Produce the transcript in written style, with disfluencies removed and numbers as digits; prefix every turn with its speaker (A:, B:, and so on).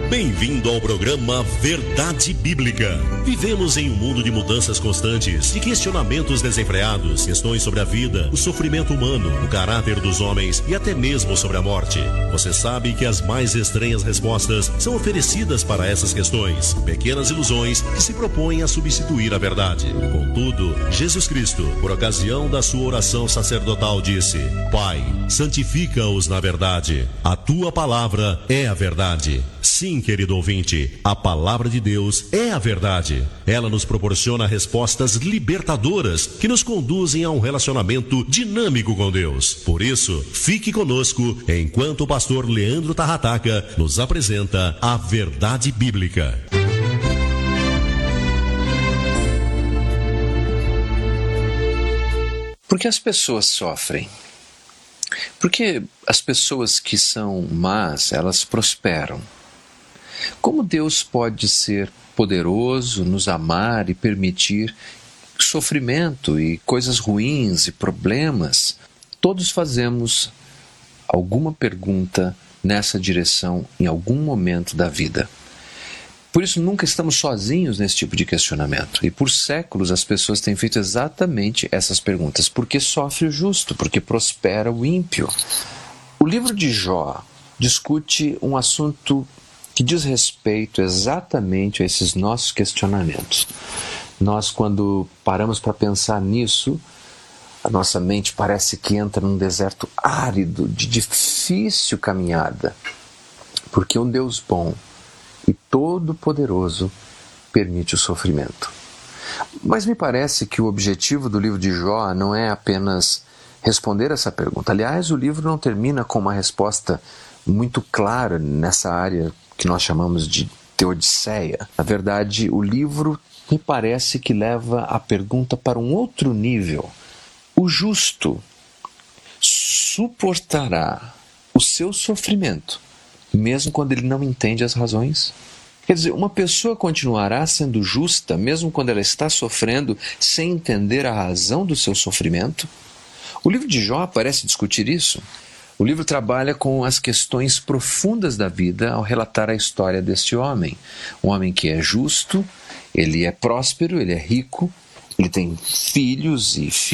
A: Bem-vindo ao programa Verdade Bíblica. Vivemos em um mundo de mudanças constantes, de questionamentos desenfreados, questões sobre a vida, o sofrimento humano, o caráter dos homens e até mesmo sobre a morte. Você sabe que as mais estranhas respostas são oferecidas para essas questões, pequenas ilusões que se propõem a substituir a verdade. Contudo, Jesus Cristo, por ocasião da sua oração sacerdotal, disse: Pai, santifica-os na verdade. A tua palavra é a verdade. Sim, querido ouvinte, a palavra de Deus é a verdade. Ela nos proporciona respostas libertadoras que nos conduzem a um relacionamento dinâmico com Deus. Por isso, fique conosco enquanto o pastor Leandro Tarrataca nos apresenta a Verdade Bíblica.
B: Por que as pessoas sofrem? Porque as pessoas que são más, elas prosperam. Como Deus pode ser poderoso, nos amar e permitir sofrimento e coisas ruins e problemas? Todos fazemos alguma pergunta nessa direção em algum momento da vida. Por isso nunca estamos sozinhos nesse tipo de questionamento. E por séculos as pessoas têm feito exatamente essas perguntas. Por que sofre o justo? Por que prospera o ímpio? O livro de Jó discute um assunto que diz respeito exatamente a esses nossos questionamentos. Nós, quando paramos para pensar nisso, a nossa mente parece que entra num deserto árido, de difícil caminhada, porque um Deus bom e todo-poderoso permite o sofrimento. Mas me parece que o objetivo do livro de Jó não é apenas responder essa pergunta. Aliás, o livro não termina com uma resposta muito clara nessa área que nós chamamos de teodiceia. Na verdade, o livro me parece que leva a pergunta para um outro nível. O justo suportará o seu sofrimento, mesmo quando ele não entende as razões? Quer dizer, uma pessoa continuará sendo justa, mesmo quando ela está sofrendo, sem entender a razão do seu sofrimento? O livro de Jó parece discutir isso. O livro trabalha com as questões profundas da vida ao relatar a história deste homem. Um homem que é justo, ele é próspero, ele é rico, ele tem filhos e